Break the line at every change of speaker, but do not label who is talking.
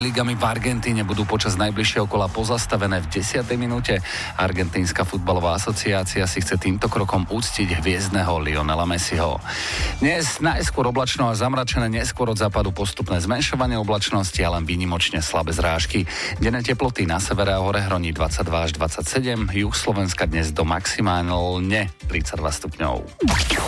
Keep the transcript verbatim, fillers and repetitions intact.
Ligami v Argentíne budú počas najbližšieho kola pozastavené v desiatej minúte. Argentínska futbalová asociácia si chce týmto krokom uctiť hviezdneho Lionela Messiho. Dnes najskôr oblačno a zamračené, neskôr od západu postupné zmenšovanie oblačnosti a len výnimočne slabé zrážky. Denné teploty na severe a hore hroní dvadsaťdva až dvadsaťsedem, juh Slovenska dnes do maximálne tridsaťdva stupňov.